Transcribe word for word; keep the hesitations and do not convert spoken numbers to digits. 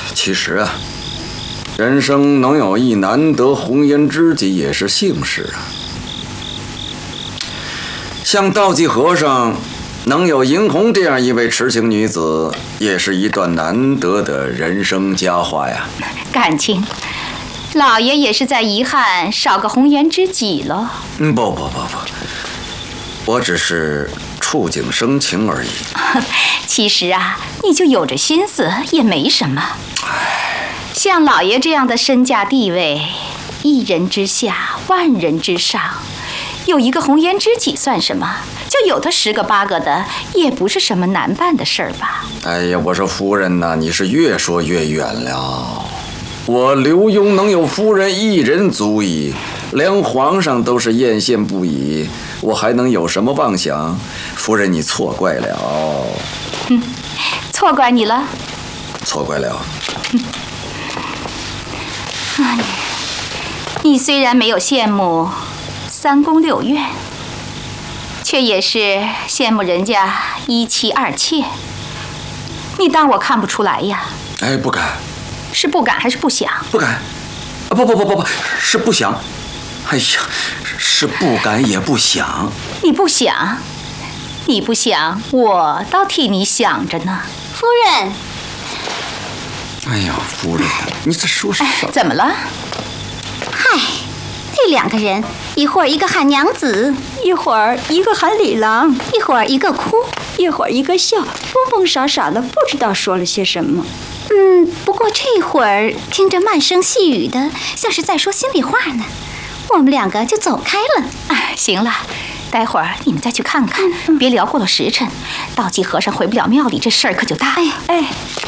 其实啊，人生能有一难得红颜知己也是幸事啊。像道济和尚能有银红这样一位痴情女子，也是一段难得的人生佳话呀。 感情，老爷也是在遗憾少个红颜知己了。 嗯，不不不不，我只是触景生情而已。 其实啊，你就有着心思也没什么。像老爷这样的身价地位，一人之下，万人之上，有一个红颜知己算什么？就有他十个八个的，也不是什么难办的事儿吧？ 哎呀，我说夫人呐，你是越说越远了。我刘墉能有夫人一人足矣，连皇上都是艳羡不已，我还能有什么妄想？夫人，你错怪了。 嗯，错怪你了。 错怪了。 嗯啊，你虽然没有羡慕三宫六院，却也是羡慕人家一妻二妾。你当我看不出来呀？ 哎，不敢。 是不敢还是不想？ 不敢。啊，不不不不不，是不想。哎呀，是不敢也不想。 你不想，你不想，我倒替你想着呢。 夫人。 哎呀，夫人，你这说什么？ 哎，怎么了？ 嗨，这两个人，一会儿一个喊娘子， 一会儿一个喊李郎， 一会儿一个哭， 一会儿一个笑，疯疯傻傻的，不知道说了些什么。 嗯，不过这会儿听着慢声细语的，像是在说心里话呢。我们两个就走开了。 哎，行了，待会儿你们再去看看，嗯嗯、别聊过了时辰。道济和尚回不了庙里，这事儿可就大。 哎哎。